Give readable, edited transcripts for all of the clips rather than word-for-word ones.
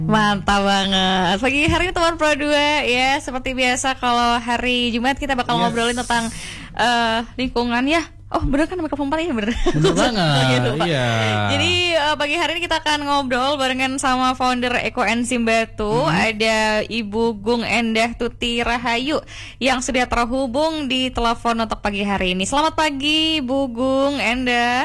Mantap banget. Pagi hari ini teman Pro 2 ya. Seperti biasa kalau hari Jumat kita bakal ngobrolin tentang lingkungan ya. Oh bener kan mereka perempuan ya bener. Bener banget. Iya. Jadi pagi hari ini kita akan ngobrol barengan sama founder Ekoenzim Batu. Ada Ibu Gung Endah Tuti Rahayu yang sudah terhubung di telepon untuk pagi hari ini. Selamat pagi Bu Gung Endah.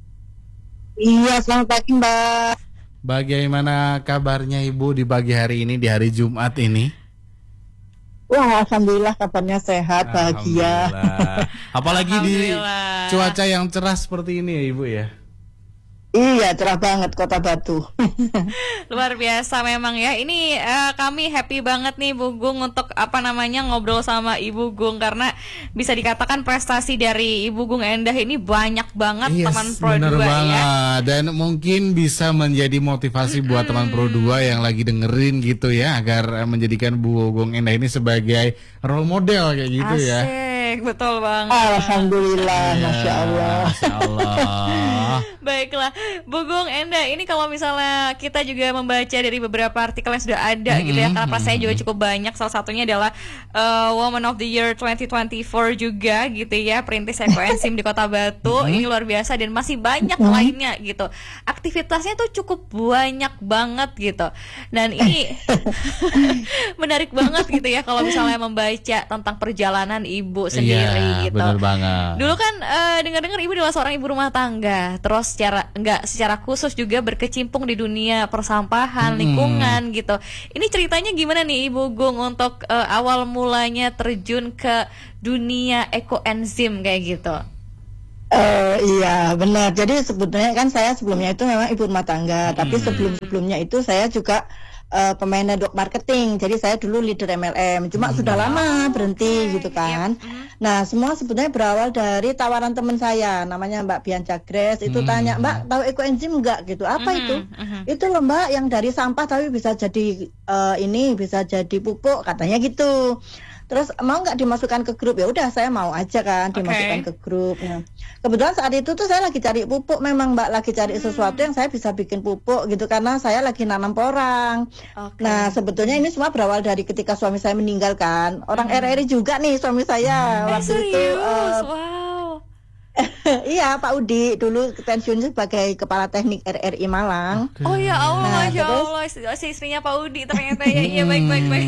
Iya, selamat pagi Mbak. Bagaimana kabarnya Ibu di pagi hari ini, di hari Jumat ini? Wah, alhamdulillah kabarnya sehat, bahagia. Apalagi di cuaca yang cerah seperti ini ya Ibu ya. Iya, cerah banget Kota Batu. Luar biasa memang ya. Ini kami happy banget nih Bu Gung untuk ngobrol sama Ibu Gung, karena bisa dikatakan prestasi dari Ibu Gung Endah ini banyak banget teman Pro 2 ya. Dan mungkin bisa menjadi motivasi buat teman Pro 2 yang lagi dengerin gitu ya, agar menjadikan Bu Gung Endah ini sebagai role model kayak gitu. Asik, ya. Betul banget. Alhamdulillah, Ya, Masya Allah. Masya Allah. Baiklah, Bu Gung Endah, ini kalau misalnya kita juga membaca dari beberapa artikel yang sudah ada gitu ya, karena saya juga cukup banyak, salah satunya adalah Woman of the Year 2024 juga gitu ya, perintis Ekoenzim di Kota Batu. Ini luar biasa dan masih banyak lainnya gitu. Aktivitasnya tuh cukup banyak banget gitu. Dan ini menarik banget gitu ya kalau misalnya membaca tentang perjalanan Ibu sendiri gitu. Bener banget. Dulu kan dengar-dengar Ibu adalah seorang ibu rumah tangga, terus secara khusus juga berkecimpung di dunia persampahan, lingkungan gitu. Ini ceritanya gimana nih Ibu Gung untuk awal mulanya terjun ke dunia Ekoenzim kayak gitu? Iya, benar. Jadi sebetulnya kan saya sebelumnya itu memang ibu rumah tangga, tapi sebelumnya itu saya juga pemain network marketing. Jadi saya dulu leader MLM. Cuma sudah lama berhenti gitu kan. Nah, semua sebetulnya berawal dari tawaran teman saya, namanya Mbak Bian Cagres. Itu tanya, Mbak, tahu Ekoenzim enggak gitu? Apa itu? Itu loh Mbak, yang dari sampah tapi bisa jadi bisa jadi pupuk, katanya gitu. Terus mau nggak dimasukkan ke grup? Ya udah, saya mau aja kan dimasukkan ke grup. Nah, kebetulan saat itu tuh saya lagi cari pupuk, memang Mbak, lagi cari sesuatu yang saya bisa bikin pupuk gitu, karena saya lagi nanam porang. Nah, sebetulnya ini semua berawal dari ketika suami saya meninggalkan. Orang RRI juga nih suami saya waktu itu. Wow. Iya, Pak Udi dulu pensiun sebagai kepala teknik RRI Malang. Oh ya Allah, Masya Allah, si istrinya Pak Udi ternyata ya. Iya, baik.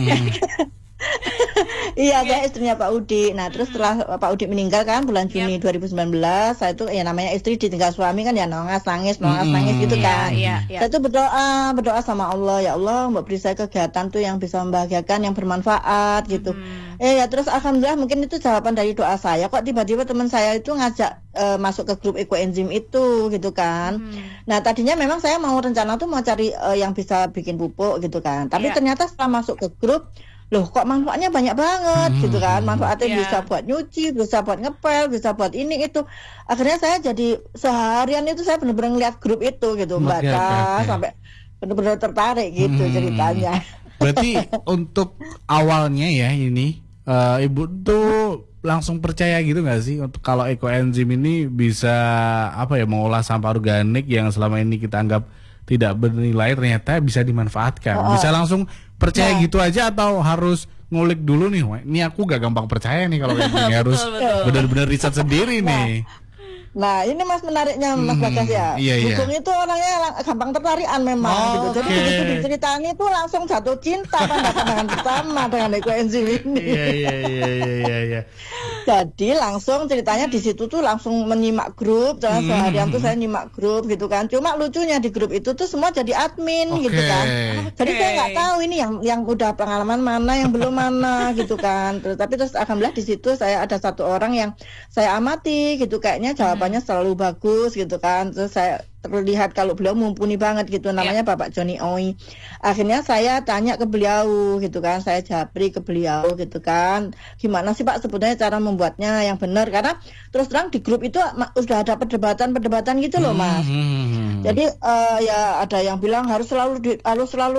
Iya, saya istrinya Pak Udi. Nah, terus setelah Pak Udi meninggal kan bulan Juni 2019, saya itu ya namanya istri ditinggal suami kan ya nangis gitu kan. Saya itu berdoa sama Allah, ya Allah, Mbak beri saya kegiatan tuh yang bisa membahagiakan, yang bermanfaat gitu. Ya terus alhamdulillah mungkin itu jawaban dari doa saya. Kok tiba-tiba teman saya itu ngajak masuk ke grup Ekoenzim itu gitu kan. Nah, tadinya memang saya mau rencana tuh mau cari yang bisa bikin pupuk gitu kan. Tapi ternyata setelah masuk ke grup, loh kok manfaatnya banyak banget gitu kan. Manfaatnya bisa buat nyuci, bisa buat ngepel, bisa buat ini itu. Akhirnya saya jadi seharian itu saya benar-benar ngeliat grup itu gitu, baca sampai benar-benar tertarik gitu ceritanya. Berarti untuk awalnya ya ini Ibu tuh langsung percaya gitu nggak sih untuk kalau Ekoenzim ini bisa mengolah sampah organik yang selama ini kita anggap tidak bernilai ternyata bisa dimanfaatkan. Bisa langsung percaya gitu aja atau harus ngulik dulu nih? Ini aku gak gampang percaya nih kalau kayak gini. Harus benar-benar riset sendiri nih. Nah, ini Mas menariknya Mas Bagas ya. Iya. Bukung itu orangnya gampang tertarikan memang gitu. Jadi begitu diceritain itu langsung jatuh cinta pandangan pertama dengan Ekoenzim ini. Iya. Jadi langsung ceritanya di situ tuh langsung menyimak grup. Seharian tuh saya nyimak grup gitu kan. Cuma lucunya di grup itu tuh semua jadi admin gitu kan. Jadi saya nggak tahu ini yang udah pengalaman mana, yang belum mana gitu kan. Tapi terus alhamdulillah di situ saya ada satu orang yang saya amati gitu, kayaknya jawabannya selalu bagus gitu kan. Terus saya terlihat kalau beliau mumpuni banget gitu, namanya Bapak Joni Oi. Akhirnya saya tanya ke beliau gitu kan, saya japri ke beliau gitu kan, gimana sih Pak sebetulnya cara membuatnya yang benar, karena terus terang di grup itu sudah ada perdebatan gitu loh Mas. Jadi ya ada yang bilang harus selalu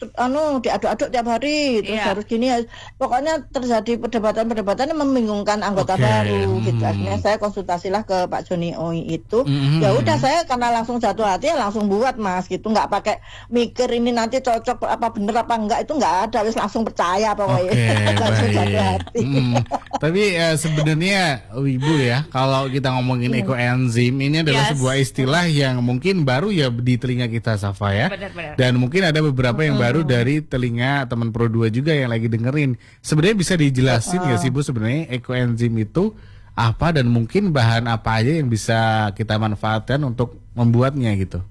diaduk-aduk tiap hari, terus Iya. harus gini. Pokoknya terjadi perdebatan yang membingungkan anggota Oke, baru gitu. Akhirnya saya konsultasilah ke Pak Joni Oi itu. Ya udah saya karena langsung jatuh hati ya langsung buat Mas gitu, nggak pakai mikir ini nanti cocok apa bener apa enggak, itu nggak ada, wis langsung percaya pokoknya. Oke, Langsung jatuh baik. hati. Tapi sebenarnya Ibu ya, kalau kita ngomongin ekoenzim ini adalah Yes. sebuah istilah yang mungkin baru ya di telinga kita, Safa ya. Benar-benar. Dan mungkin ada beberapa yang baru dari telinga teman Pro 2 juga yang lagi dengerin. Sebenarnya bisa dijelasin nggak sih Bu sebenarnya ekoenzim itu apa dan mungkin bahan apa aja yang bisa kita manfaatkan untuk membuatnya gitu?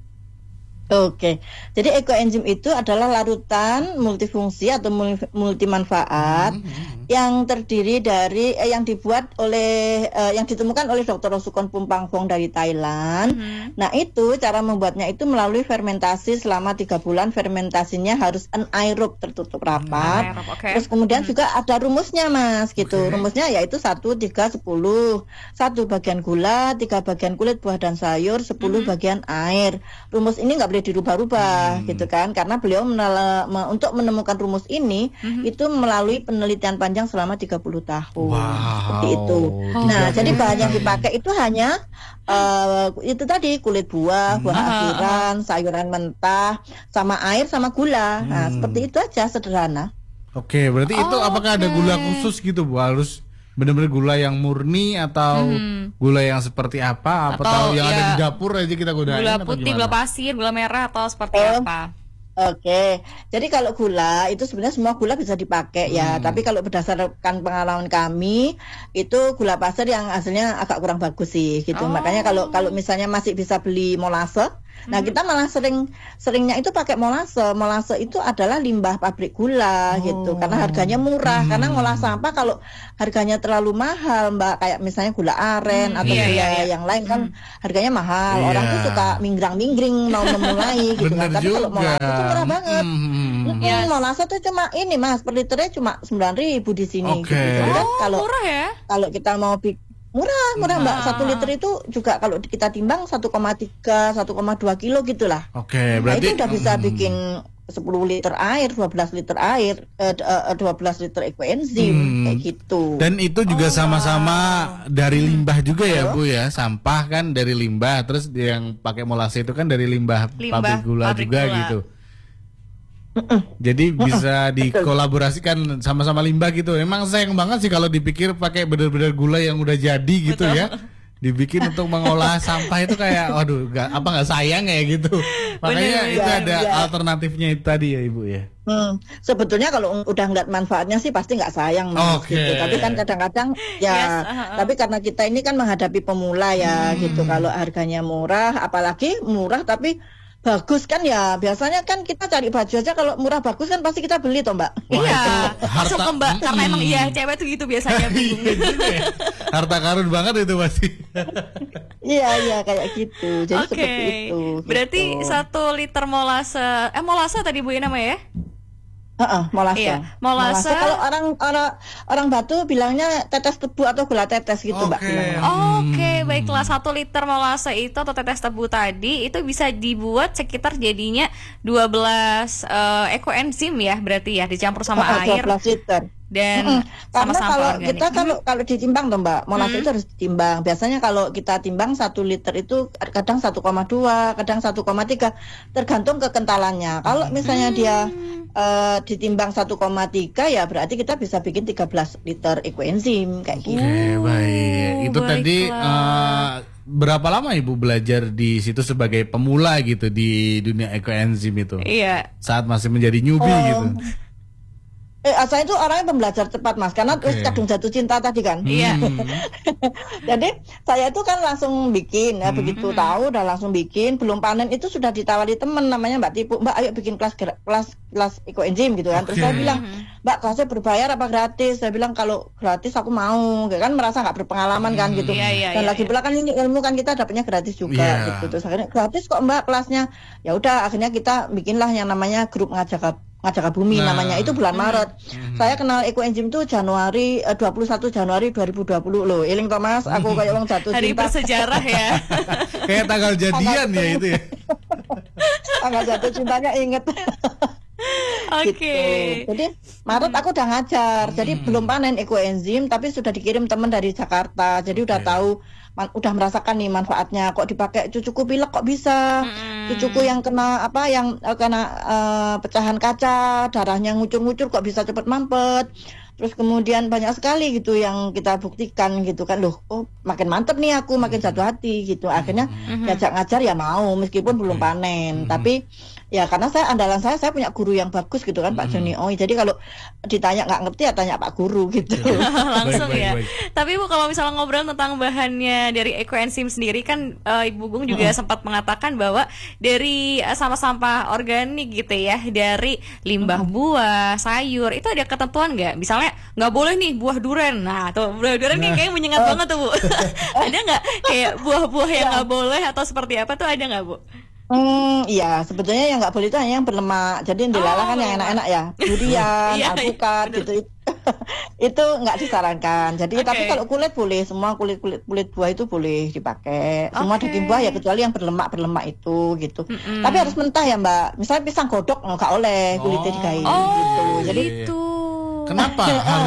Oke, jadi ekoenzim itu adalah larutan multifungsi atau multimanfaat yang terdiri dari yang dibuat oleh yang ditemukan oleh Dr. Rosukon Pumpangfong dari Thailand. Nah itu cara membuatnya itu melalui fermentasi selama 3 bulan. Fermentasinya harus anaerob tertutup rapat. Anaerob, oke. Terus kemudian juga ada rumusnya Mas gitu. Oke. Rumusnya yaitu 1, 3, 10. 1 bagian gula, 3 bagian kulit buah dan sayur, 10 bagian air. Rumus ini nggak boleh dirubah-rubah gitu kan, karena beliau untuk menemukan rumus ini itu melalui penelitian panjang selama 30 tahun. Seperti itu. Nah, jadi bahan yang dipakai itu hanya itu tadi kulit buah asiran, sayuran mentah, sama air sama gula. Nah, seperti itu aja sederhana. Oke, berarti itu apakah ada gula khusus gitu Bu? Harus benar-benar gula yang murni atau gula yang seperti apa? Apa Atau tahu yang ya, ada di dapur aja kita godain Gula atau putih, gimana? gula pasir, gula merah atau seperti apa? Oke, jadi kalau gula itu sebenarnya semua gula bisa dipakai ya. Tapi kalau berdasarkan pengalaman kami itu gula pasir yang hasilnya agak kurang bagus sih gitu. Makanya kalau misalnya masih bisa beli molase, nah kita malah seringnya itu pakai molase. Molase itu adalah limbah pabrik gula gitu, karena harganya murah. Karena ngolah sampah kalau harganya terlalu mahal Mbak, kayak misalnya gula aren atau gula yang lain kan harganya mahal. Orang tuh suka minggrang-minggring mau memulai gitu kan. Bener Tapi kalau molase itu murah banget. Yes. Molase tuh cuma ini Mas, per liternya cuma 9.000 di sini. Oke. Gitu. Jadi kan Murah ya? kalau kita mau murah Mbak, 1 liter itu juga kalau kita timbang 1,3 1,2 kilo gitulah. Oke, Nah berarti itu udah bisa bikin 10 liter air, 12 liter air, 12 liter ekoenzim kayak gitu. dan itu juga sama-sama dari limbah juga ya Bu ya, sampah kan dari limbah, terus yang pakai molase itu kan dari limbah pabrik gula juga gitu. Jadi bisa dikolaborasikan sama-sama limbah gitu. Emang sayang banget sih kalau dipikir pakai benar-benar gula yang udah jadi gitu ya. Dibikin untuk mengolah sampah itu kayak waduh nggak sayang ya gitu. Makanya itu ada alternatifnya itu tadi ya Ibu ya. Sebetulnya kalau udah ngeliat manfaatnya sih pasti nggak sayang Mas, Oke. gitu. Tapi kan kadang-kadang ya, tapi karena kita ini kan menghadapi pemula ya gitu. Kalau harganya murah, apalagi murah tapi bagus kan ya, biasanya kan kita cari baju aja kalau murah bagus kan pasti kita beli toh Mbak. Iya, itu langsung harta- ke Mbak karena emang iya cewek tuh gitu biasanya. Iya juga ya. Harta karun banget itu pasti. Iya kayak gitu. Jadi Oke, seperti itu. berarti gitu. 1 liter molase tadi Bu ya namanya ya? Molase. Iya, molase. Kalau orang Batu bilangnya tetes tebu atau gula tetes gitu Mbak. bilangnya. Oke, baiklah 1 liter molase itu atau tetes tebu tadi itu bisa dibuat sekitar jadinya 12 ekoenzim ya berarti ya dicampur sama air 12 liter. dan sama Karena sampah kalau organik. kita kalau ditimbang tuh Mbak, molase itu harus ditimbang. Biasanya kalau kita timbang 1 liter itu kadang 1,2, kadang 1,3 tergantung kekentalannya. Kalau misalnya dia ditimbang 1,3 ya berarti kita bisa bikin 13 liter ekoenzim kayak gitu. Oke, baik. Itu tadi baiklah. berapa lama Ibu belajar di situ sebagai pemula gitu di dunia ekoenzim itu? Iya. Saat masih menjadi newbie gitu. Saya itu orangnya pembelajar cepat Mas, karena terus kadung jatuh cinta tadi kan. Iya. Jadi saya itu kan langsung bikin, ya begitu tahu udah langsung bikin, belum panen itu sudah ditawari temen namanya Mbak Tipu, Mbak ayo bikin kelas ekoenzim gitu kan. Terus saya bilang, Mbak kelasnya berbayar apa gratis? Saya bilang kalau gratis aku mau, kan merasa nggak berpengalaman kan gitu. Dan lagi pula kan ini ilmu kan kita dapatnya gratis juga gitu. Terus akhirnya gratis kok Mbak kelasnya. Ya udah akhirnya kita bikinlah yang namanya grup Ngajak Bumi namanya, itu bulan Maret. Saya kenal ekoenzim itu 21 Januari 2020 loh. Eling Thomas, aku kayak orang jatuh cinta. Hari bersejarah ya. Kayak tanggal jadian ya itu ya. Tanggal jatuh cintanya inget. Oke. Jadi Maret aku udah ngajar. Jadi belum panen ekoenzim tapi sudah dikirim teman dari Jakarta. Jadi udah tahu udah merasakan nih manfaatnya. Kok dipakai cucuku pilek kok bisa. Cucuku yang kena pecahan kaca, darahnya ngucur-ngucur kok bisa cepat mampet. Terus kemudian banyak sekali gitu yang kita buktikan gitu kan. Loh, makin mantep nih aku, makin jatuh hati gitu. Akhirnya ngajak ngajar ya mau meskipun belum panen. Tapi ya karena andalan saya punya guru yang bagus gitu kan, Pak Joni Oi. Jadi kalau ditanya nggak ngerti ya tanya Pak Guru gitu. Langsung ya. Tapi Bu, kalau misalnya ngobrol tentang bahannya dari ekoenzim sendiri kan Ibu Gung juga sempat mengatakan bahwa dari sampah-sampah organik gitu ya, dari limbah buah, sayur, itu ada ketentuan nggak? Misalnya nggak boleh nih buah duren. Nah, tuh buah duren kayaknya menyengat banget tuh Bu. Ada nggak kayak buah-buah yang nggak boleh atau seperti apa tuh, ada nggak Bu? Iya, sebetulnya yang nggak boleh itu hanya yang berlemak. Jadi yang dilarang kan yang enak-enak ya, durian, alpukat gitu. Itu nggak disarankan. Jadi tapi kalau kulit boleh, semua kulit buah itu boleh dipakai. Semua daging buah ya kecuali yang berlemak itu gitu. Tapi harus mentah ya Mbak. Misalnya pisang godok nggak boleh kulitnya digain gitu. Jadi kenapa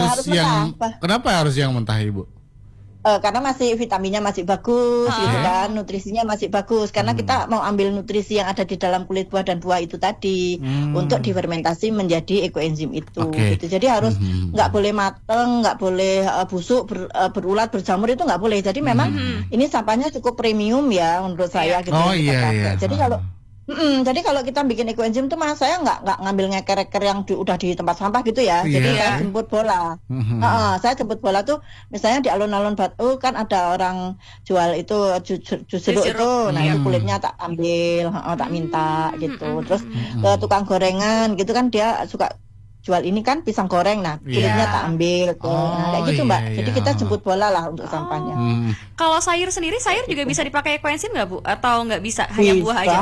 harus yang mentah Ibu? Karena masih vitaminnya masih bagus gitu kan, nutrisinya masih bagus karena kita mau ambil nutrisi yang ada di dalam kulit buah dan buah itu tadi untuk difermentasi menjadi ekoenzim itu gitu. Jadi harus nggak boleh mateng, nggak boleh busuk, berulat, berjamur, itu nggak boleh. Jadi memang ini sampahnya cukup premium ya menurut saya gitu. Jadi kalau kita bikin ekoenzim tuh mas saya nggak ngambil ngeker-ngeker yang udah di tempat sampah gitu ya. Jadi saya jemput bola. Saya jemput bola tuh misalnya di alun-alun Batu kan ada orang jual itu jus jeruk itu. Nah itu kulitnya tak ambil, tak minta gitu. Terus ke tukang gorengan gitu kan dia suka jual ini kan pisang goreng, nah kulitnya tak ambil nah, kayak gitu Mbak. Jadi kita jemput bola lah untuk sampahnya. Kalau sayur sendiri, sayur juga bisa dipakai ekoenzim nggak Bu? Atau nggak bisa, hanya buah aja?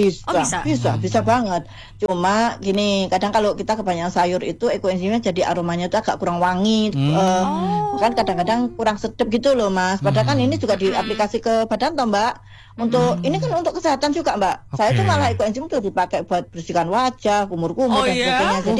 Bisa banget. Cuma gini, kadang kalau kita kebanyakan sayur itu ekoenzimnya jadi aromanya itu agak kurang wangi, kan kadang-kadang kurang sedap gitu loh mas. Padahal kan ini juga diaplikasi ke badan toh Mbak. Untuk ini kan untuk kesehatan juga Mbak. Saya tuh malah ekoenzim tuh dipakai buat bersihkan wajah, kumur-kumur dan sebagainya. Jadi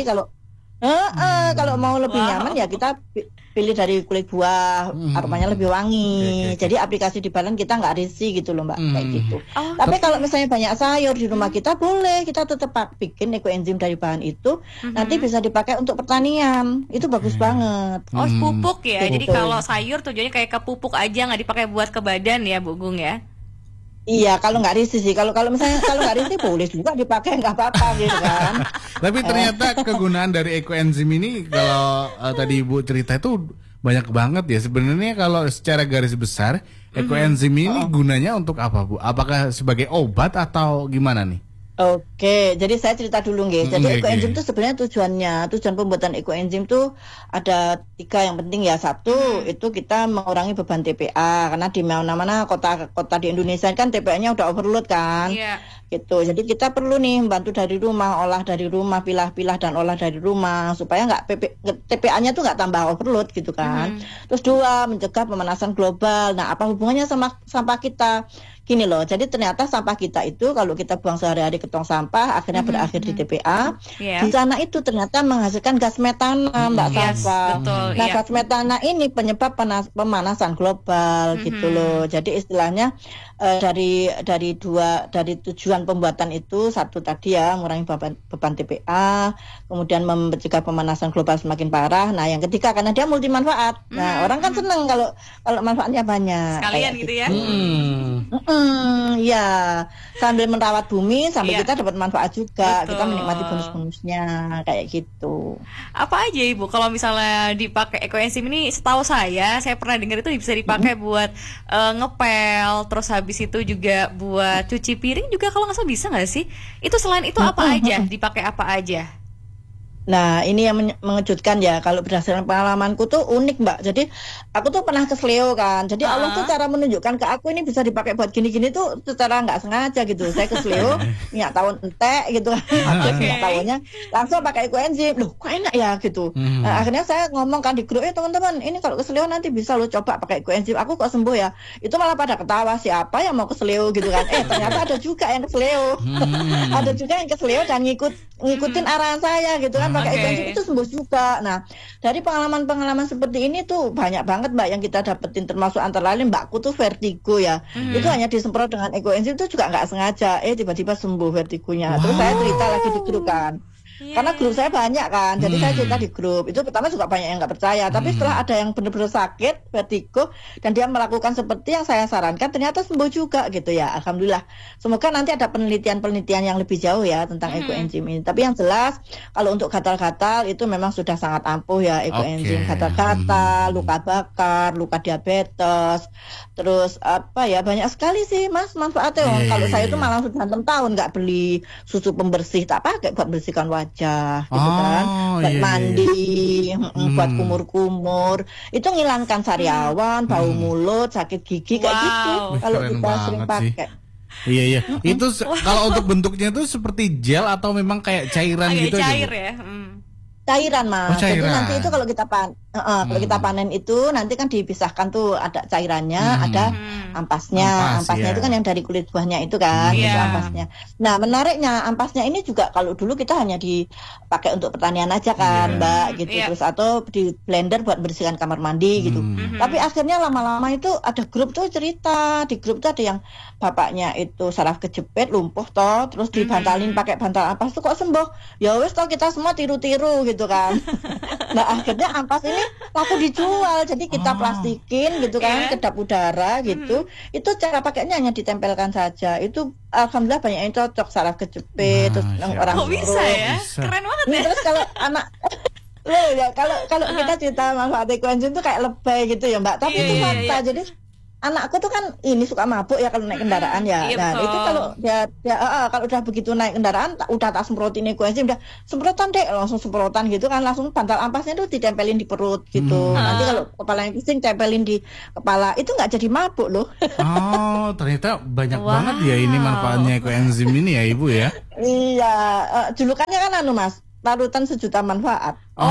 kalau mau lebih nyaman ya kita pilih dari kulit buah, aromanya lebih wangi. Jadi aplikasi di badan kita nggak risih gitu loh Mbak, kayak gitu. Tapi kalau misalnya banyak sayur di rumah kita boleh, kita tetap bikin ekoenzim dari bahan itu, nanti bisa dipakai untuk pertanian. Itu bagus banget. Pupuk ya. Jadi kalau sayur tujuannya kayak ke pupuk aja, nggak dipakai buat ke badan ya Bu Gung ya. Iya, kalau nggak risih sih. Kalau misalnya kalau nggak risih boleh juga dipakai, nggak apa-apa gitu kan. Tapi ternyata kegunaan dari ekoenzim ini kalau tadi Ibu cerita itu banyak banget ya. Sebenarnya kalau secara garis besar ekoenzim ini gunanya untuk apa Bu? Apakah sebagai obat atau gimana nih? Oke, jadi saya cerita dulu nggih. Jadi ekoenzim itu sebenarnya tujuan pembuatan ekoenzim itu ada 3 yang penting ya. Satu itu kita mengurangi beban TPA karena di mana-mana kota di Indonesia kan TPA-nya udah overload kan. Gitu. Jadi kita perlu nih membantu dari rumah, olah dari rumah, pilah-pilah dan olah dari rumah supaya TPA-nya tuh nggak tambah overload gitu kan. Terus 2, mencegah pemanasan global. Nah, apa hubungannya sama sampah kita? Gini loh, jadi ternyata sampah kita itu kalau kita buang sehari-hari ke tong sampah akhirnya berakhir di TPA. Di sana itu ternyata menghasilkan gas metana, Mbak Safa. Nah, gas metana ini penyebab pemanasan global gitu loh. Jadi istilahnya dari tujuan pembuatan itu, satu tadi ya mengurangi beban TPA, kemudian mencegah pemanasan global semakin parah. Nah, yang ketiga karena dia multi manfaat. Nah, orang kan seneng kalau manfaatnya banyak. Sekalian gitu ya. Ya, sambil merawat bumi, sambil kita dapat manfaat juga. Kita menikmati bonus-bonusnya kayak gitu. Apa aja Ibu kalau misalnya dipakai ekoenzim ini? Setahu saya pernah dengar itu bisa dipakai buat ngepel, terus habis itu juga buat cuci piring juga kalau nggak salah, bisa nggak sih? Itu selain itu apa aja? Dipakai apa aja? Nah, ini yang mengejutkan ya. Kalau berdasarkan pengalamanku tuh unik Mbak. Jadi aku tuh pernah kesleo kan. Jadi Allah tuh cara menunjukkan ke aku ini bisa dipakai buat gini-gini tuh secara nggak sengaja gitu. Saya kesleo, minyak tawon entek gitu kan. Minyak tawonnya langsung pakai ekoenzim. Loh, kok enak ya gitu. Nah, akhirnya saya ngomong kan di grup, teman-teman, ini kalau kesleo nanti bisa lo coba pakai ekoenzim. Aku kok sembuh ya. Itu malah pada ketawa, siapa yang mau kesleo gitu kan. Ternyata ada juga yang kesleo. Ada juga yang kesleo dan ngikut ngikutin arahan saya gitu kan, pakai Oke. eco enzim itu sembuh juga. Nah, dari pengalaman-pengalaman seperti ini tuh banyak banget Mbak yang kita dapetin, termasuk antara lain mbakku tuh vertigo ya. Itu hanya disemprot dengan eco enzim itu juga nggak sengaja, tiba-tiba sembuh vertigonya. Terus saya cerita lagi di grup kan. Karena grup saya banyak kan, jadi saya cerita di grup. Itu pertama juga banyak yang nggak percaya, tapi setelah ada yang benar-benar sakit vertigo dan dia melakukan seperti yang saya sarankan, ternyata sembuh juga gitu ya. Alhamdulillah. Semoga nanti ada penelitian-penelitian yang lebih jauh ya tentang eco enzim ini. Tapi yang jelas kalau untuk gatal-gatal itu memang sudah sangat ampuh ya eco enzim. Gatal-gatal, luka bakar, luka diabetes, terus apa ya, banyak sekali sih Mas manfaatnya. Kalau saya itu malah sudah 6 tahun nggak beli susu pembersih, tak pakai buat bersihkan wajah gitu kan, buat mandi, buat kumur-kumur, itu ngilangkan sariawan, bau mulut, sakit gigi kayak gitu kalau Keren kita sering banget sih. pakai. Iya. Itu kalau untuk bentuknya itu seperti gel atau memang kayak cairan Agak gitu aja, cair Bu? ya. Cairan Mas. Oh, cairan. Jadi nanti itu kalau kita kalau kita panen itu nanti kan dipisahkan tuh, ada cairannya, ada ampasnya. Ampasnya itu kan yang dari kulit buahnya itu kan, itu ampasnya. Nah, menariknya ampasnya ini juga kalau dulu kita hanya dipakai untuk pertanian aja kan, Mbak, gitu. Terus atau di blender buat bersihkan kamar mandi gitu. Tapi akhirnya lama-lama itu ada grup tuh cerita, di grup tuh ada yang bapaknya itu saraf kejepit, lumpuh toh, terus dibantalin pakai bantal ampas tuh kok sembuh. Ya wes toh kita semua tiru-tiru gitu kan. Nah, akhirnya ampas ini laku dijual, jadi kita plastikin gitu kan, kedap udara gitu. Itu cara pakainya hanya ditempelkan saja. Itu alhamdulillah banyak yang cocok, saraf kejepit, terus orang Kok bisa ya? Keren banget ya. Terus kalau anak ya kalau kita cerita manfaat eco enzim itu kayak lebay gitu ya Mbak, tapi itu fakta. Jadi anakku tuh kan ini suka mabuk ya kalau naik kendaraan ya. Nah, itu kalau dia kalau udah begitu naik kendaraan udah tak semprotin eco enzim, udah semprotan deh, langsung semprotan gitu kan, langsung bantal ampasnya tuh ditempelin di perut gitu. Nanti kalau kepalanya pusing tempelin di kepala, itu nggak jadi mabuk loh. Oh, ternyata banyak banget ya ini manfaatnya eco enzim ini ya Ibu ya. Iya, julukannya kan Mas, larutan sejuta manfaat.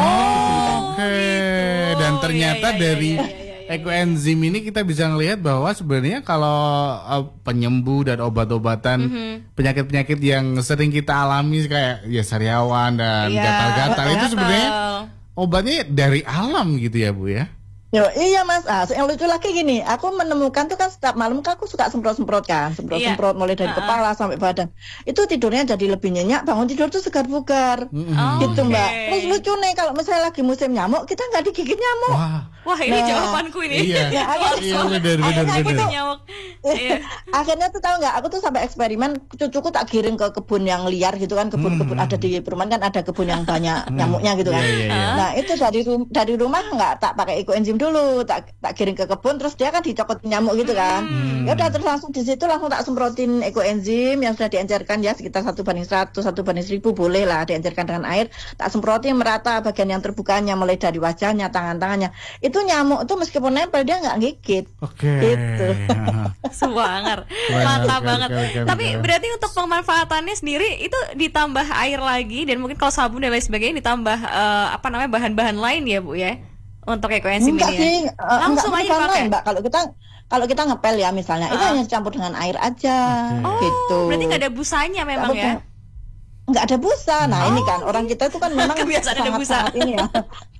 Oke. Dan ternyata dari eco enzim ini kita bisa ngelihat bahwa sebenarnya kalau penyembuh dan obat-obatan penyakit-penyakit yang sering kita alami kayak ya sariawan dan gatal-gatal itu sebenarnya obatnya dari alam gitu ya Bu ya. Iya Mas, yang lucu lagi gini, aku menemukan tuh kan setiap malam kan aku suka semprot-semprot kan, semprot-semprot mulai dari kepala sampai badan. Itu tidurnya jadi lebih nyenyak, bangun tidur tuh segar bugar, gitu Mbak. Terus lucu nih kalau misalnya lagi musim nyamuk, kita nggak digigit nyamuk. Wah ini jawabanku ini. Iya, benar. Nyamuk. Akhirnya tuh tahu nggak, aku tuh sampai eksperimen, cucuku tak kirim ke kebun yang liar gitu kan, kebun-kebun ada di perumahan kan ada kebun yang banyak nyamuknya gitu kan. Nah itu dari rumah nggak tak pakai eco enzim dulu, tak kirim ke kebun, terus dia kan dicokot nyamuk gitu kan. Ya udah terus langsung di situ langsung tak semprotin eco enzim yang sudah diencerkan ya sekitar 1:100, 1:1000 boleh lah diencerkan dengan air, tak semprotin merata bagian yang terbukanya mulai dari wajahnya, tangan-tangannya. Itu nyamuk tuh meskipun nempel dia nggak gigit. Gitu. Semangar, mantap banget. Tapi berarti untuk pemanfaatannya sendiri itu ditambah air lagi dan mungkin kalau sabun dan lain sebagainya ditambah bahan-bahan lain ya Bu ya untuk eco enzim ini. Langsung aja pakai Mbak. Kalau kita ngepel ya misalnya itu hanya campur dengan air aja. Gitu. Berarti nggak ada busanya memang ya? Nggak ada busa. Nah ini kan orang kita itu kan memang kebiasaan ada busa ini ya.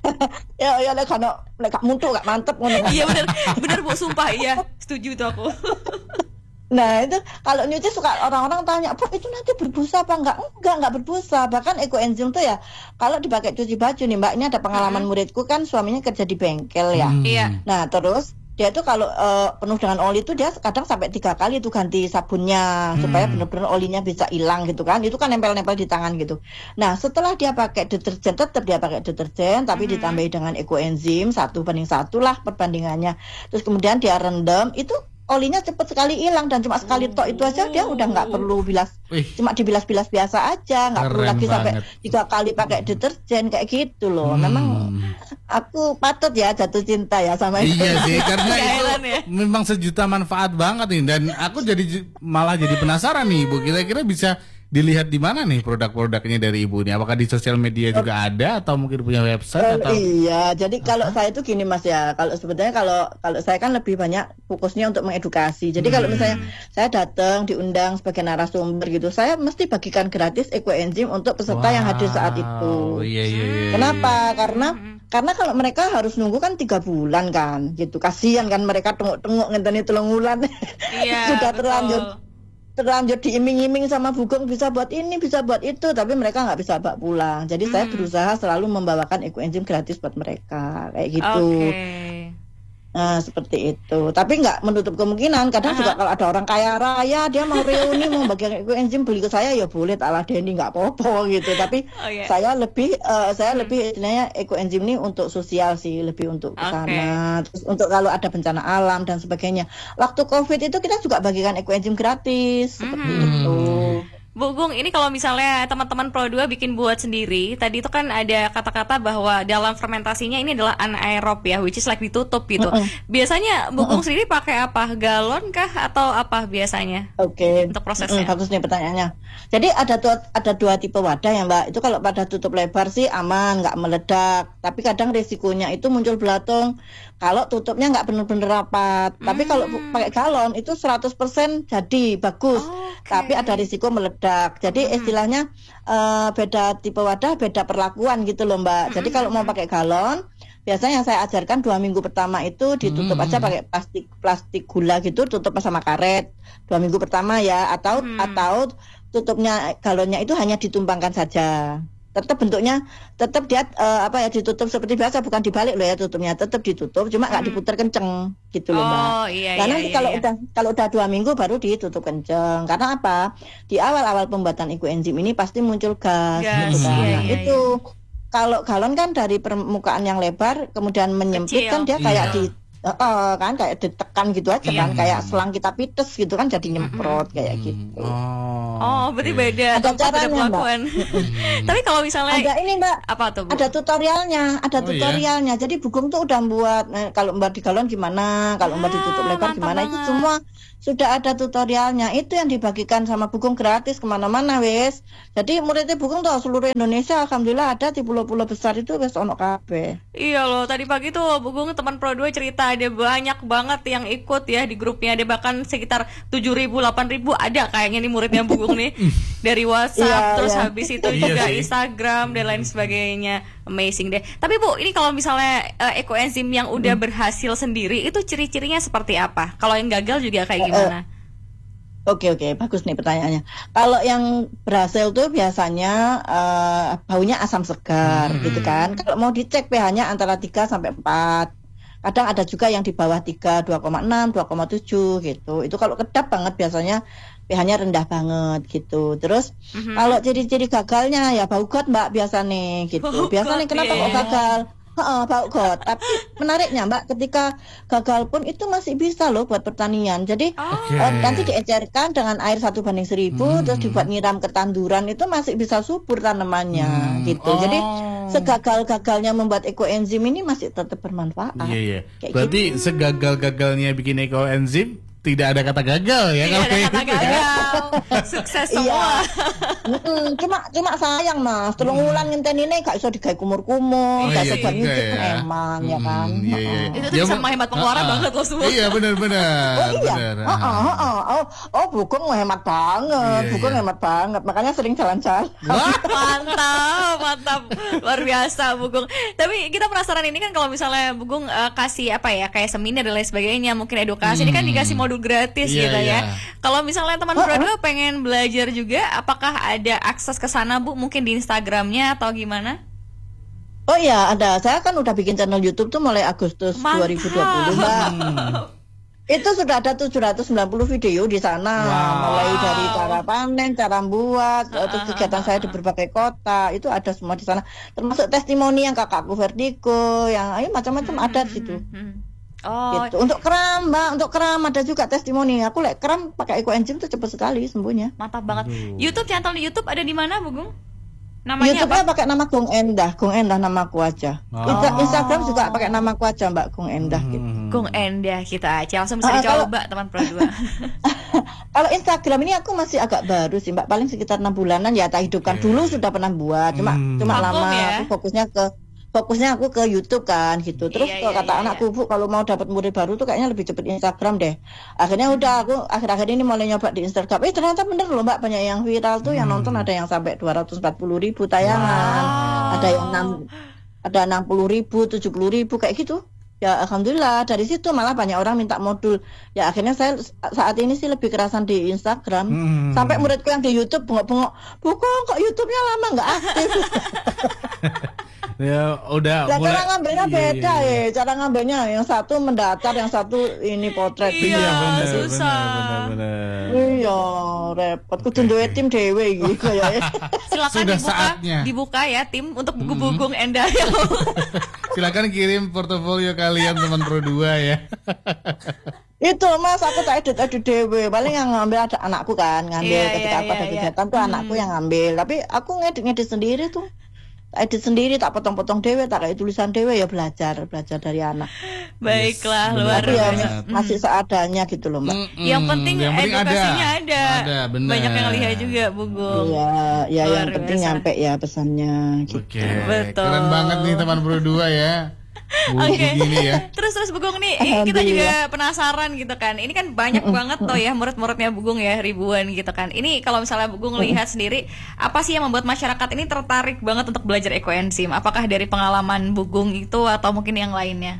ya kalau mutu nggak mantep ngono. Iya benar Bu, sumpah iya setuju tuh aku. Nah itu kalau nyuci suka orang-orang tanya, "Pak itu nanti berbusa apa enggak berbusa." Bahkan eco enzim tuh ya kalau dipakai cuci baju nih Mbak, ini ada pengalaman muridku kan suaminya kerja di bengkel ya. Iya. Nah terus dia tuh kalau penuh dengan oli itu dia kadang sampai 3 kali itu ganti sabunnya supaya benar-benar olinya bisa hilang gitu kan. Itu kan nempel-nempel di tangan gitu. Nah setelah dia pakai deterjen, tetap dia pakai deterjen tapi ditambahi dengan eco enzim 1:1 lah perbandingannya. Terus kemudian dia rendam, itu olinya cepat sekali hilang dan cuma sekali tok itu aja dia udah nggak perlu bilas, cuma dibilas-bilas biasa aja, nggak perlu lagi sampai 3 kali pakai deterjen kayak gitu loh. Memang aku patut ya jatuh cinta ya sama itu. Iya sih, karena itu memang sejuta manfaat banget nih, dan aku malah jadi penasaran nih Bu, kira-kira bisa dilihat di mana nih produk-produknya dari Ibu nih? Apakah di sosial media juga ada atau mungkin punya website atau? Iya, jadi kalau saya itu gini Mas ya, kalau sebetulnya kalau saya kan lebih banyak fokusnya untuk mengedukasi. Jadi kalau misalnya saya datang diundang sebagai narasumber gitu, saya mesti bagikan gratis ekoenzim untuk peserta yang hadir saat itu. Iya. Kenapa? Karena kalau mereka harus nunggu kan 3 bulan kan, gitu. Kasihan kan mereka tengok-tengok ngenteni 3 bulan. Iya, Sudah betul. terlanjur diiming-iming sama Bugong bisa buat ini, bisa buat itu, tapi mereka nggak bisa bawa pulang. Jadi saya berusaha selalu membawakan ekoenzim gratis buat mereka, kayak gitu. Oke. Nah, seperti itu. Tapi nggak menutup kemungkinan. Kadang juga kalau ada orang kaya raya, dia mau reuni, mau bagian ekoenzim, beli ke saya ya boleh, tak ladeni, nggak apa-apa gitu. Tapi saya lebih istilahnya ekoenzim ini untuk sosial sih, lebih untuk kesana. Terus untuk kalau ada bencana alam dan sebagainya. Waktu COVID itu kita juga bagikan ekoenzim gratis, seperti itu. Bu Gung, ini kalau misalnya teman-teman Pro 2 bikin buat sendiri, tadi itu kan ada kata-kata bahwa dalam fermentasinya ini adalah anaerob ya, which is like ditutup gitu. Biasanya Bu Gung sendiri pakai apa? Galon kah atau apa biasanya? Oke. Untuk prosesnya. Bagus nih pertanyaannya. Jadi ada 2 tipe wadah ya Mbak. Itu kalau pada tutup lebar sih aman, nggak meledak. Tapi kadang risikonya itu muncul belatung kalau tutupnya nggak benar-benar rapat. Tapi kalau pakai galon itu 100% jadi bagus. Tapi ada risiko meledak. Jadi istilahnya beda tipe wadah, beda perlakuan gitu loh Mbak. Jadi kalau mau pakai galon, biasanya yang saya ajarkan 2 minggu pertama itu ditutup aja pakai plastik gula gitu, tutup sama karet 2 minggu pertama ya. Atau tutupnya galonnya itu hanya ditumpangkan saja. Tetap bentuknya dia ditutup seperti biasa, bukan dibalik loh ya tutupnya, tetap ditutup, cuma nggak diputar kenceng gitu loh Mbak. Karena kalau udah 2 minggu baru ditutup kenceng. Karena apa? Di awal pembuatan ekoenzim ini pasti muncul gas gitu kan. Itu kalau galon kan dari permukaan yang lebar kemudian menyempit kan dia kayak kan kayak ditekan gitu aja kan, kayak selang kita pites gitu kan, jadi nyemprot kayak gitu. Berarti beda tempat ada pelakuan. Tapi kalau misalnya ada ini Mbak, apa tuh Bu? Ada tutorialnya. Jadi Bugong tuh udah buat kalau Mbak di galon gimana, kalau Mbak ditutup lebar gimana, itu semua sudah ada tutorialnya. Itu yang dibagikan sama Bugong gratis kemana-mana wes. Jadi muridnya Bugong tuh seluruh Indonesia, alhamdulillah ada di pulau-pulau besar itu wes ono kabeh. Iya loh, tadi pagi tuh Bugong teman Pro 2 cerita ada banyak banget yang ikut ya di grupnya, ada bahkan sekitar 7.000 8.000 ada kayaknya nih muridnya Bugong nih dari WhatsApp, terus habis itu juga Instagram dan lain sebagainya. Amazing deh. Tapi Bu, ini kalau misalnya ekoenzim yang udah berhasil sendiri itu ciri-cirinya seperti apa? Kalau yang gagal juga kayak gimana? Oke, bagus nih pertanyaannya. Kalau yang berhasil tuh biasanya baunya asam segar gitu kan. Kalau mau dicek pH-nya antara 3 sampai 4. Kadang ada juga yang di bawah 3, 2,6, 2,7 gitu. Itu kalau kedap banget biasanya pH-nya rendah banget gitu. Terus kalau ciri-ciri gagalnya ya bau got Mbak biasa nih gitu. Biasanya kenapa kok gagal? Bau got. Tapi menariknya Mbak, ketika gagal pun itu masih bisa loh buat pertanian. Jadi nanti diencerkan dengan air 1:1000, terus dibuat nyiram ke tanduran, itu masih bisa subur tanamannya gitu. Jadi segagal-gagalnya membuat ekoenzim ini masih tetap bermanfaat. Iya. Berarti segagal-gagalnya bikin ekoenzim tidak ada kata gagal ya. Tidak ada kata gagal. Sukses semua. Cuma sayang Mas, 3 wulan ngenteni ini gak iso digawe kumur-kumur, gak iso nyucuk eman ya kan. Itu tuh bisa menghemat pengeluaran banget loh semua. Iya benar. Bugong hemat banget. Bugong hemat banget. Makanya sering jalan-jalan. Mantap. Luar biasa Bugong. Tapi kita penasaran ini kan kalau misalnya Bugong kasih apa ya, kayak seminar dan lain sebagainya, mungkin edukasi, ini kan dikasih modul gratis gitu ya. Kalau misalnya teman Pro 2 pengen belajar juga, apakah ada akses ke sana Bu? Mungkin di Instagramnya atau gimana? Oh iya ada. Saya kan udah bikin channel YouTube tuh mulai Agustus 2020 Mbak. Itu sudah ada 790 video di sana, mulai dari cara panen, cara membuat, terus kegiatan saya di berbagai kota, itu ada semua di sana. Termasuk testimoni yang kakakku Vertigo, yang macam-macam ada di situ. Gitu. Untuk kram Mbak, untuk kram ada juga testimoni. Aku kram pakai ekoenzim tuh cepat sekali sembuhnya. Mantap banget. YouTube, channel di YouTube ada di mana Bu Gung? Namanya YouTube-nya apa? pakai nama Gung Endah namaku aja. Instagram juga pakai namaku aja Mbak, Gung Endah gitu. Gung Endah kita aja langsung bisa dicoba teman Pro 2. Kalau Instagram ini aku masih agak baru sih Mbak, paling sekitar 6 bulanan ya. Tak hidupkan dulu sudah pernah buat, cuma lama. Ya? Aku fokusnya aku ke YouTube kan gitu. Terus kalau kata anakku, Bu, kalau mau dapat murid baru tuh kayaknya lebih cepet Instagram deh. Akhirnya udah aku akhir-akhir ini mulai nyoba di Instagram. Ternyata bener loh Mbak, banyak yang viral tuh, yang nonton ada yang sampai 240.000 tayangan, ada yang ada 60.000, 70.000 kayak gitu. Ya alhamdulillah, dari situ malah banyak orang minta modul. Ya akhirnya saya saat ini sih lebih kerasan di Instagram. Sampai muridku yang di YouTube bengok-bengok, "Bukan kok YouTube-nya lama nggak aktif." Ya udah Nah, mulai. cara ngambilnya beda ya. Cara ngambilnya yang satu mendatar, yang satu ini potret. Iya, bener, susah. bener. Iya, repot. Kudu duwe tim dhewe gitu ya. Silakan Sudah saatnya. dibuka ya tim untuk buku Bugong Endah. Silakan kirim portofolio kalian teman Pro 2 ya. Itu Mas, aku tak edit dhewe. Paling yang ngambil ada anakku kan, ngambil ketika aku ada kegiatan tuh anakku yang ngambil. Tapi aku ngedit sendiri tuh. Edit sendiri, tak potong-potong dewe, tak kayak tulisan dewe, ya belajar dari anak. Baiklah, luar ya, biasa. masih seadanya gitu loh Mbak. Yang penting edukasinya ada. bener. Banyak yang lihat juga Bugong. Iya, Luar yang penting biasa. nyampe ya pesannya gitu. Oke, Betul. keren banget nih teman Pro 2 ya. Gini ya. Terus Bugong nih kita juga penasaran gitu kan. Ini kan banyak banget tuh ya murid-muridnya Bugong ya, ribuan gitu kan. Ini kalau misalnya Bugong lihat sendiri, apa sih yang membuat masyarakat ini tertarik banget untuk belajar ekoenzim? Apakah dari pengalaman Bugong itu atau mungkin yang lainnya?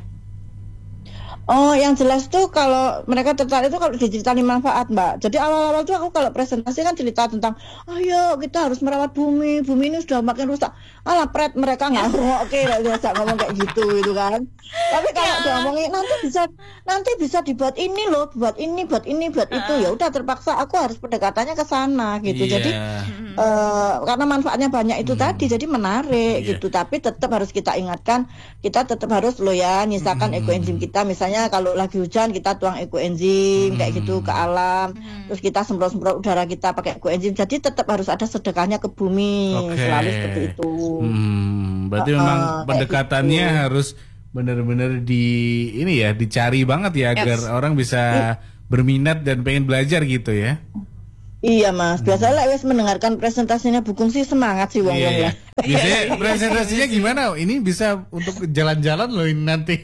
Oh, yang jelas tuh kalau mereka tertarik itu kalau diceritain manfaat, Mbak. Jadi awal-awal tuh aku kalau presentasi kan cerita tentang, ayo kita harus merawat bumi ini sudah makin rusak. Alah, mereka nggak oke, biasa ngomong kayak gitu kan. Tapi kalau diomongin nanti bisa dibuat ini loh, buat itu, ya udah terpaksa aku harus pendekatannya ke sana gitu. Jadi karena manfaatnya banyak itu tadi, jadi menarik gitu. Tapi tetap harus kita ingatkan, kita tetap harus loh ya nyisakan ekoenzim kita. Misalnya kalau lagi hujan kita tuang ekoenzim kayak gitu ke alam, terus kita semprot udara kita pakai ekoenzim. Jadi tetap harus ada sedekahnya ke bumi, selalu seperti itu. Berarti memang pendekatannya gitu. Harus benar-benar dicari banget ya agar orang bisa berminat dan pengen belajar gitu ya. Iya Mas, biasanya wes mendengarkan presentasinya Bugong sih semangat sih wong ya. Biasanya presentasinya gimana? Ini bisa untuk jalan-jalan loh ini nanti.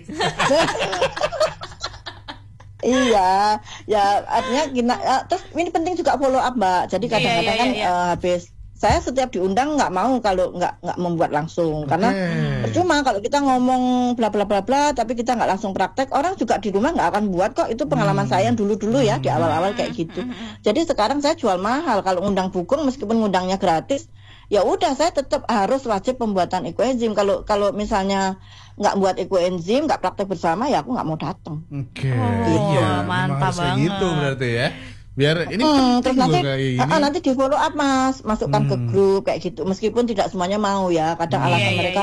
Iya, ya artinya terus ini penting juga follow up Mbak. Jadi kadang-kadang kan habis saya setiap diundang nggak mau kalau nggak membuat langsung karena percuma kalau kita ngomong bla bla bla bla tapi kita nggak langsung praktek, orang juga di rumah nggak akan buat kok. Itu pengalaman saya dulu ya di awal-awal kayak gitu. Jadi sekarang saya jual mahal kalau undang Bugong, meskipun ngundangnya gratis ya udah saya tetap harus wajib pembuatan ekoenzim. Kalau misalnya nggak buat ekoenzim, nggak praktek bersama ya aku nggak mau datang. Oke, iya, mantap banget. Gitu berarti ya. Biar ini terus nanti di follow up Mas, masukkan ke grup kayak gitu. Meskipun tidak semuanya mau ya, kadang alasan mereka,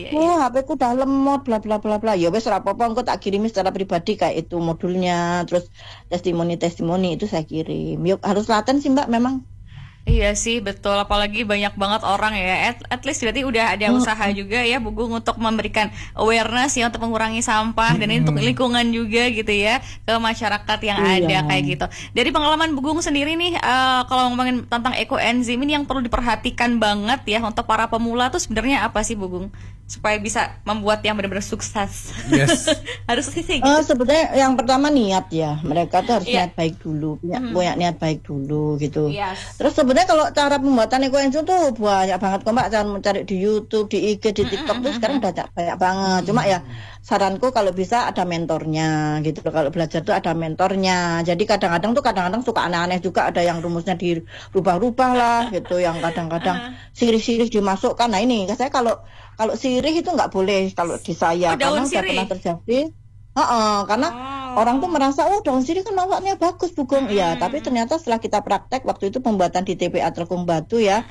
HP ku udah lemot bla bla bla bla. Ya wes ora apa-apa, engko tak kirimi secara pribadi kayak itu modulnya, terus testimoni itu saya kirim. Yuk harus laten sih Mbak memang. Iya sih betul, apalagi banyak banget orang ya. At least berarti udah ada usaha juga ya Bugong untuk memberikan awareness ya untuk mengurangi sampah dan ini untuk lingkungan juga gitu ya ke masyarakat yang ada kayak gitu. Dari pengalaman Bugong sendiri nih, kalau ngomongin tentang ekoenzim ini yang perlu diperhatikan banget ya untuk para pemula tuh sebenarnya apa sih Bugong supaya bisa membuat yang benar-benar sukses? Yes. Harus sih gitu. Sebenarnya yang pertama niat ya, mereka tuh harus niat baik dulu, punya niat baik dulu gitu. Yes. Terus sebenarnya kalau cara pembuatan ekoenzim tuh banyak banget kok Mbak, cara mencari di YouTube, di IG, di TikTok tuh sekarang udah banyak banget. Cuma ya saranku kalau bisa ada mentornya gitu. Kalau belajar tuh ada mentornya. Jadi kadang-kadang suka aneh-aneh juga, ada yang rumusnya dirubah-rubah lah gitu, yang kadang-kadang sirih-sirih dimasukkan. Nah ini saya kalau sirih itu nggak boleh kalau di saya karena sudah pernah terjadi. Karena orang tuh merasa daun sirih kan manfaatnya bagus Bugong. Iya, tapi ternyata setelah kita praktek waktu itu pembuatan di TPA Telkom Batu ya,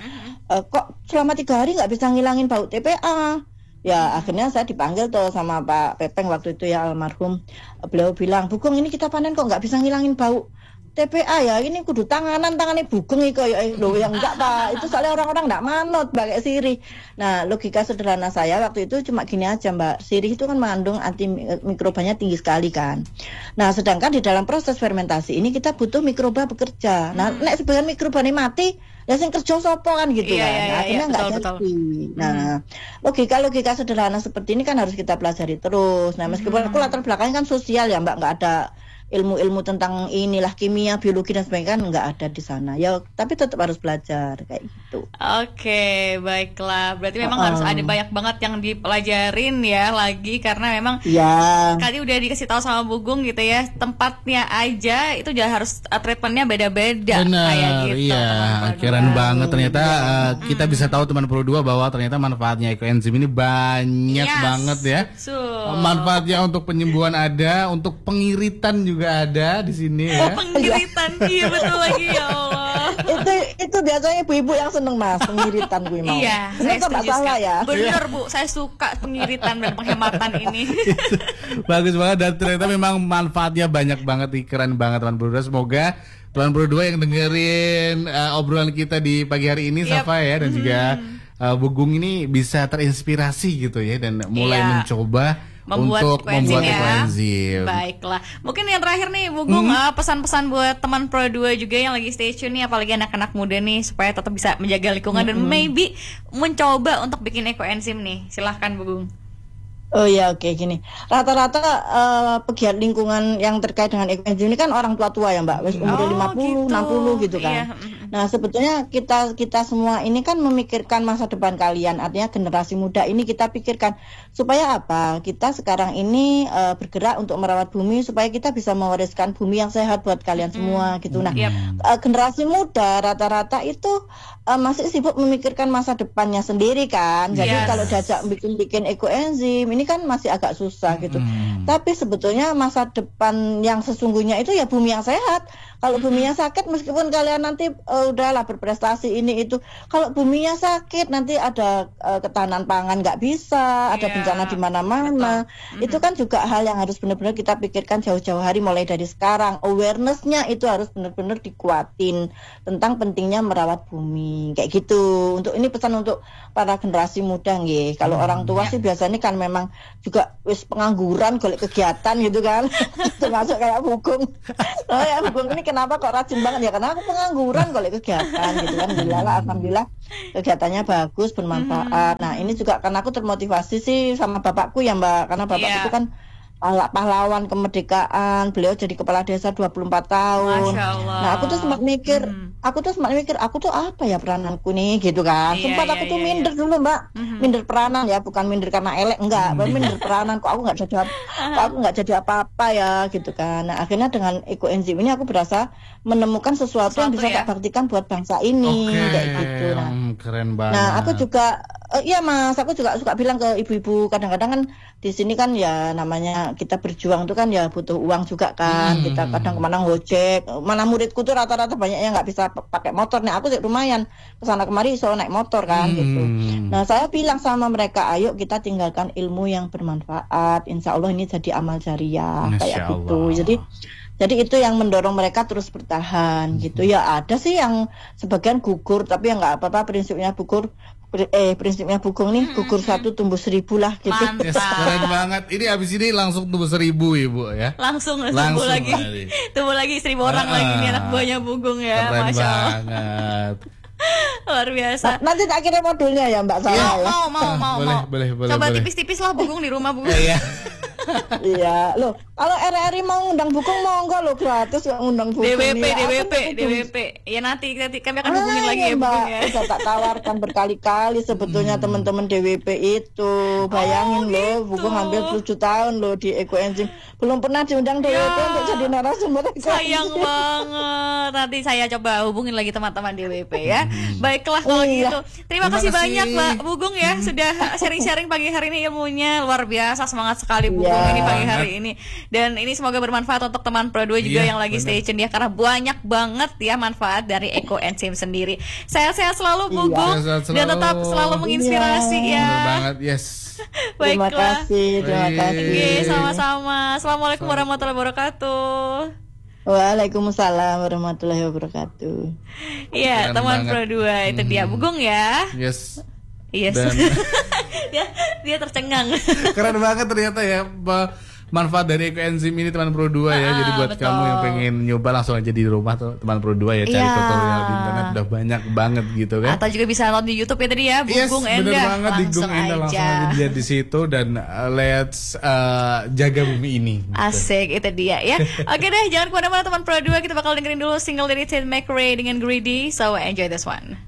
kok selama 3 hari nggak bisa ngilangin bau TPA. Ya akhirnya saya dipanggil tuh sama Pak Pepeng waktu itu ya almarhum. Beliau bilang, Bugong ini kita panen kok nggak bisa ngilangin bau TPA ya, ini kudu tangannya bugeng iki koyo lho yang enggak Pak. Itu soalnya orang-orang enggak manut pakai sirih. Nah, logika sederhana saya waktu itu cuma gini aja Mbak. Sirih itu kan mengandung antimikrobanya tinggi sekali kan. Nah, sedangkan di dalam proses fermentasi ini kita butuh mikroba bekerja. Nah, nek sebagian mikrobanya mati, ya sing kerja sapa kan gitu kan. Nah, akhirnya enggak jadi. Nah, logika sederhana seperti ini kan harus kita pelajari terus. Nah, meskipun aku latar belakangnya kan sosial ya Mbak, enggak ada ilmu-ilmu tentang inilah kimia, biologi dan sebagainya kan nggak ada di sana. Ya, tapi tetap harus belajar kayak gitu. Oke, baiklah. Berarti memang harus ada banyak banget yang dipelajarin ya lagi karena memang tadi udah dikasih tahu sama Bu Gung gitu ya, tempatnya aja itu juga harus treatmentnya beda-beda kayak gitu. Iya, keren banget ternyata kita bisa tahu teman Pro 2 bahwa ternyata manfaatnya ekoenzim ini banyak banget ya. Manfaatnya untuk penyembuhan ada, untuk pengiritan juga ada di sini ya. Pengiritan, iya betul lagi ya Allah. itu biasanya ibu-ibu yang seneng Mas, pengiritan gue mau. Iya, saya setuju salah ya. Bener Bu, saya suka pengiritan dan penghematan ini. Bagus banget dan ternyata memang manfaatnya banyak banget, keren banget teman Pro 2. Semoga teman Pro 2 yang dengerin obrolan kita di pagi hari ini Safa ya dan juga Bu Gung ini bisa terinspirasi gitu ya dan mulai mencoba untuk membuat ekoenzim. Baiklah. Mungkin yang terakhir nih Bu Gung, pesan-pesan buat teman Pro 2 juga yang lagi stay tune nih, apalagi anak-anak muda nih supaya tetap bisa menjaga lingkungan dan maybe mencoba untuk bikin ekoenzim nih. Silahkan Bu Gung. Oh ya, oke, gini. Rata-rata pegiat lingkungan yang terkait dengan ekoenzim ini kan orang tua-tua ya Mbak, umur 50, 60 gitu kan. Iya. Nah, sebetulnya kita semua ini kan memikirkan masa depan kalian, artinya generasi muda ini kita pikirkan supaya apa? Kita sekarang ini bergerak untuk merawat bumi supaya kita bisa mewariskan bumi yang sehat buat kalian semua gitu. Nah, generasi muda rata-rata itu masih sibuk memikirkan masa depannya sendiri kan. Jadi kalau diajak bikin ekoenzim ini kan masih agak susah gitu. Tapi sebetulnya masa depan yang sesungguhnya itu ya bumi yang sehat. Kalau buminya sakit, meskipun kalian nanti udahlah berprestasi ini itu, kalau buminya sakit nanti ada ketahanan pangan nggak bisa, ada bencana di mana-mana. Itu kan juga hal yang harus benar-benar kita pikirkan jauh-jauh hari mulai dari sekarang. Awareness-nya itu harus benar-benar dikuatin tentang pentingnya merawat bumi kayak gitu. Untuk ini pesan untuk para generasi muda nggih. Kalau orang tua sih biasanya kan memang juga wis pengangguran golek kegiatan gitu kan. Termasuk kayak Bu Gung. Oh ya Bu Gung ini kenapa kok rajin banget ya, karena aku pengangguran golek kegiatan gitu kan. Alhamdulillah kegiatannya bagus, bermanfaat. Nah ini juga karena aku termotivasi sih sama bapakku ya Mbak, karena bapak itu kan pahlawan kemerdekaan, beliau jadi kepala desa 24 tahun. Nah aku tuh sempat mikir, aku tuh apa ya perananku nih gitu kan. Sempat aku tuh minder dulu Mbak, minder peranan ya, bukan minder karena elek enggak, minder peranan kok aku nggak jadi apa-apa ya gitu kan. Nah akhirnya dengan ekoenzim ini aku berasa menemukan sesuatu yang bisa tak baktikan buat bangsa ini kayak gitu. Nah, keren banget. Nah aku juga iya Mas, aku juga suka bilang ke ibu-ibu, kadang-kadang kan di sini kan ya namanya kita berjuang itu kan ya butuh uang juga kan. Kita kadang kemana ngojek, mana muridku tuh rata-rata banyak yang nggak bisa pakai motor. Nih aku sih lumayan kesana kemari so naik motor kan gitu. Nah saya bilang sama mereka, ayo kita tinggalkan ilmu yang bermanfaat, insya Allah ini jadi amal jariah kayak gitu. Jadi itu yang mendorong mereka terus bertahan gitu. Ya ada sih yang sebagian gugur, tapi ya nggak apa-apa, prinsipnya Bu Gung nih, gugur 1 tumbuh 1000 lah gitu. Mantap. Keren banget. Ini abis ini langsung tumbuh 1000 Ibu ya. Langsung lagi. Tumbuh lagi 1000 orang lagi nih anak buahnya Bu Gung ya. Keren Masya Allah. banget. Luar biasa. Nanti tak kirim modulnya ya Mbak Sarah. Mau. Boleh. Coba tipis-tipis lah Bu Gung di rumah Bu Gung. Iya, loh. Kalau RRI mau ngundang Bu Gung monggo lo gratis ngundang Bu Gung. DWP. Ya nanti kami akan hubungin lagi ya Bu Gung ya. Udah tak tawarkan berkali-kali sebetulnya teman-teman DWP itu. Bayangin loh, Bu Gung hampir 7 tahun loh di ekoenzim. Belum pernah diundang DWP untuk jadi narasumber ekoenzim. Sayang banget. Nanti saya coba hubungin lagi teman-teman DWP ya. Baiklah kalau gitu. Terima kasih banyak Mbak Bu Gung ya sudah sharing-sharing pagi hari ini ilmunya. Luar biasa, semangat sekali Bu Gung ini pagi hari ini. Dan ini semoga bermanfaat untuk teman Pro 2 juga yang lagi stay tune ya, karena banyak banget ya manfaat dari ekoenzim sendiri. Sehat-sehat selalu Bu Gung dan tetap selalu menginspirasi ya. Benar banget, yes. Baiklah. Terima kasih. Sama-sama. Assalamualaikum warahmatullahi wabarakatuh. Waalaikumsalam warahmatullahi wabarakatuh. Iya, Keren teman banget. Pro 2 itu dia Bugong ya. Yes. Yes. Dan dia tercengang. keren banget ternyata ya manfaat dari ekoenzim ini teman Pro 2 ya. Jadi buat betul. kamu yang pengen nyoba langsung aja di rumah tuh teman Pro 2 ya, cari Iya. tutorial di internet udah banyak banget gitu kan. Atau juga bisa nonton di YouTube ya tadi ya, Yes, Bugong bener Endah. banget di Gung Endah langsung aja lihat di situ dan let's jaga bumi ini. Gitu. Asik, itu dia ya. Oke deh, jangan kemana-mana teman Pro 2. Kita bakal dengerin dulu single dari Tate McRae dengan Greedy. So enjoy this one.